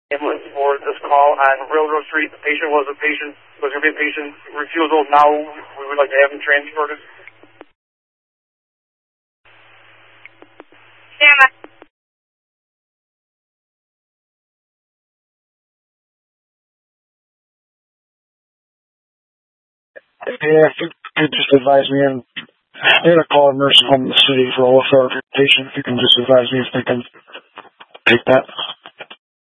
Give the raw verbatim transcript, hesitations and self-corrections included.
ambulance for this call on Railroad Street. The patient was a patient, was going to be a patient refusal. Now we would like to have him transported. Stand by. Yeah, if you could just advise me, and I had a call a nursing home in the city for all of our patients. If you can just advise me if they can take that.